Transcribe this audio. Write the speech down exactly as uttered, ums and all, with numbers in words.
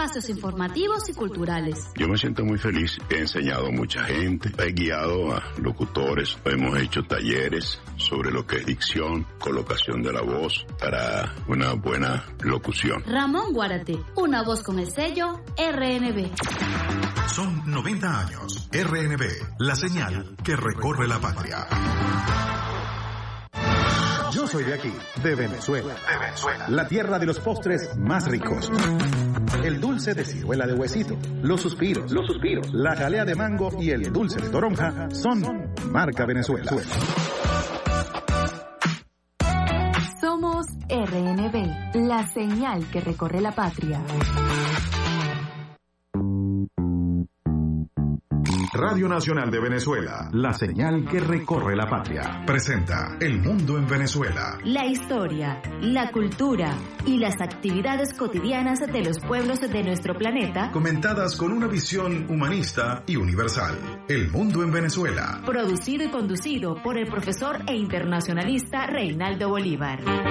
espacios informativos y culturales. Yo me siento muy feliz, he enseñado a mucha gente, he guiado a locutores, hemos hecho talleres sobre lo que es dicción, colocación de la voz para una buena locución. Ramón Guárate, una voz con el sello R N B. Son noventa años. R N B, la señal que recorre la patria. Yo soy de aquí, de Venezuela. De Venezuela. La tierra de los postres más ricos. El dulce de ciruela de huesito, los suspiros, los suspiros, la jalea de mango y el dulce de toronja son marca Venezuela. Somos R N B, la señal que recorre la patria. Radio Nacional de Venezuela, la señal que recorre la patria. Presenta El Mundo en Venezuela. La historia, la cultura y las actividades cotidianas de los pueblos de nuestro planeta, Comentadas con una visión humanista y universal. El Mundo en Venezuela. producido y conducido por el profesor e internacionalista Reinaldo Bolívar.